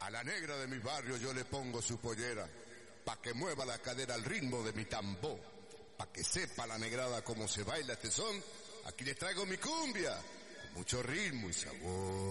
A la negra de mi barrio yo le pongo su pollera, pa' que mueva la cadera al ritmo de mi tambor, pa' que sepa la negrada cómo se baila este son. Aquí les traigo mi cumbia, con mucho ritmo y sabor.